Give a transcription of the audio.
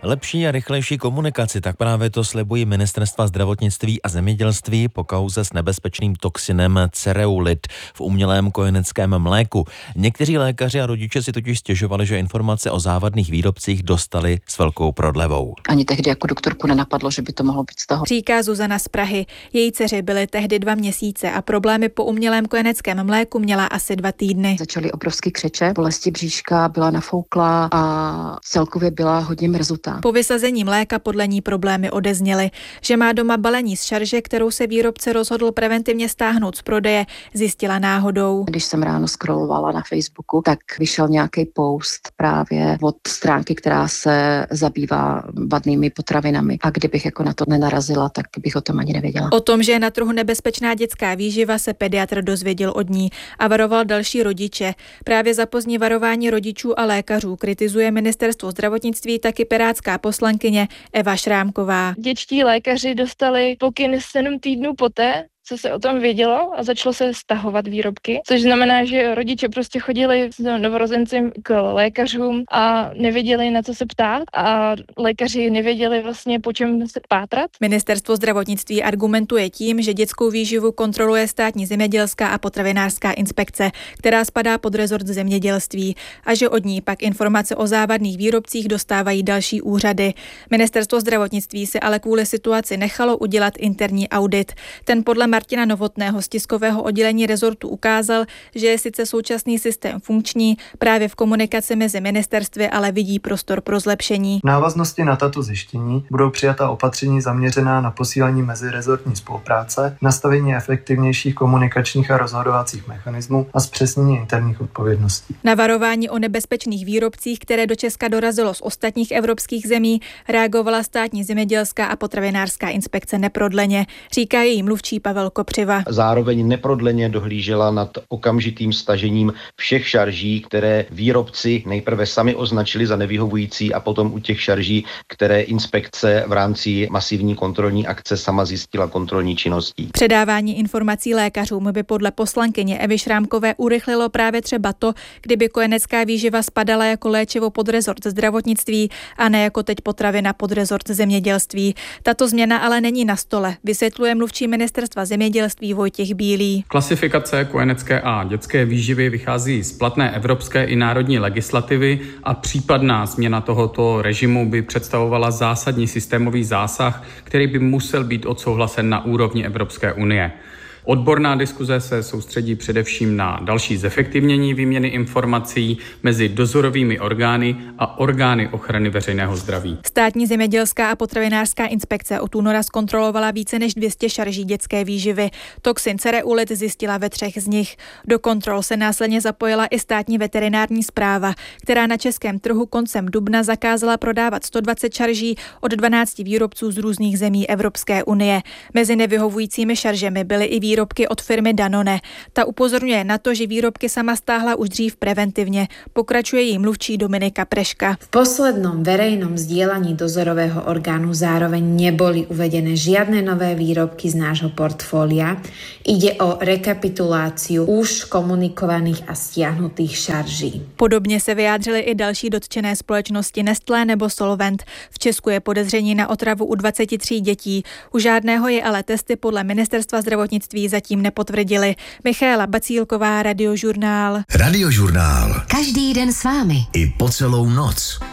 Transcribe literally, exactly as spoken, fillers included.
Lepší a rychlejší komunikaci, tak právě to slibují ministerstva zdravotnictví a zemědělství po kauze s nebezpečným toxinem Cereulit v umělém kojeneckém mléku. Někteří lékaři a rodiče si totiž stěžovali, že informace o závadných výrobcích dostali s velkou prodlevou. Ani tehdy jako doktorku nenapadlo, že by to mohlo být z toho. Říká Zuzana z Prahy. Její dceři byly tehdy dva měsíce a problémy po umělém kojeneckém mléku měla asi dva týdny. Začaly obrovský křeče, bolesti bříška, byla nafouklá a celkově byla hodně mrzutá. Po vysazení mléka podle ní problémy odezněly. Že má doma balení z šarže, kterou se výrobce rozhodl preventivně stáhnout z prodeje, zjistila náhodou. Když jsem ráno scrollovala na Facebooku, tak vyšel nějaký post právě od stránky, která se zabývá vadnými potravinami. A kdybych jako na to nenarazila, tak bych o tom ani nevěděla. O tom, že je na trhu nebezpečná dětská výživa, se pediatr dozvěděl od ní a varoval další rodiče. Právě za pozdní varování rodičů a lékařů kritizuje ministerstvo zdravotnictví taky pirátská poslankyně Eva Šrámková. Dětští lékaři dostali pokyn sedm týdnů poté, co se o tom vědělo, a začalo se stahovat výrobky, což znamená, že rodiče prostě chodili s novorozencem k lékařům a nevěděli, na co se ptát, a lékaři nevěděli vlastně, po čem se pátrat. Ministerstvo zdravotnictví argumentuje tím, že dětskou výživu kontroluje Státní zemědělská a potravinářská inspekce, která spadá pod rezort zemědělství, a že od ní pak informace o závadných výrobcích dostávají další úřady. Ministerstvo zdravotnictví si ale kvůli situaci nechalo udělat interní audit. Ten podle Martina Novotného z tiskového oddělení rezortu ukázal, že je sice současný systém funkční, právě v komunikaci mezi ministerstvy ale vidí prostor pro zlepšení. V návaznosti na tato zjištění budou přijata opatření zaměřená na posílení mezirezortní spolupráce, nastavení efektivnějších komunikačních a rozhodovacích mechanismů a zpřesnění interních odpovědností. Na varování o nebezpečných výrobcích, které do Česka dorazilo z ostatních evropských zemí, reagovala Státní zemědělská a potravinářská inspekce neprodleně, říká její mluvčí Pavel Kopřiva. Zároveň neprodleně dohlížela nad okamžitým stažením všech šarží, které výrobci nejprve sami označili za nevyhovující, a potom u těch šarží, které inspekce v rámci masivní kontrolní akce sama zjistila kontrolní činností. Předávání informací lékařům by podle poslankyně Evy Šrámkové urychlilo právě třeba to, kdyby kojenecká výživa spadala jako léčivo pod rezort zdravotnictví a ne jako teď potravina pod rezort zemědělství. Tato změna ale není na stole, vysvětluje mluvčí ministerstva zemědělství Vojtěch Bílý. Klasifikace kojenecké a dětské výživy vychází z platné evropské i národní legislativy a případná změna tohoto režimu by představovala zásadní systémový zásah, který by musel být odsouhlasen na úrovni Evropské unie. Odborná diskuze se soustředí především na další zefektivnění výměny informací mezi dozorovými orgány a orgány ochrany veřejného zdraví. Státní zemědělská a potravinářská inspekce od února zkontrolovala více než dvě stě šarží dětské výživy. Toxin Cereulit zjistila ve třech z nich. Do kontrol se následně zapojila i státní veterinární správa, která na českém trhu koncem dubna zakázala prodávat sto dvacet šarží od dvanácti výrobců z různých zemí Evropské unie. Mezi nevyhovujícími šaržemi byly i výrobky od firmy Danone. Ta upozorňuje na to, že výrobky sama stáhla už dřív preventivně. Pokračuje jí mluvčí Dominika Preška. V poslednom verejnom zdieľaní dozorového orgánu zároveň neboli uvedené žiadne nové výrobky z nášho portfólia. Ide o rekapituláciu už komunikovaných a stiahnutých šarží. Podobně se vyjádřily i další dotčené společnosti Nestlé nebo Solvent. V Česku je podezření na otravu u dvaceti tří dětí. U žádného je ale testy podle ministerstva zdravotnictví zatím nepotvrdili. Michaela Bacílková, Radiožurnál. Radiožurnál. Každý den s vámi. I po celou noc.